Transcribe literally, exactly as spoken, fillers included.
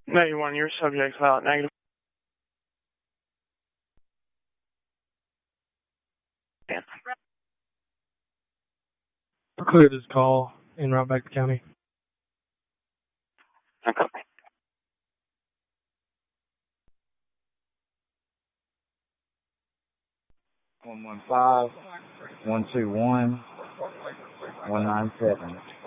ninety-one, your subject's valid negative. Yeah. Clear this call and route back to county. Okay. one one five, one two one, one nine seven.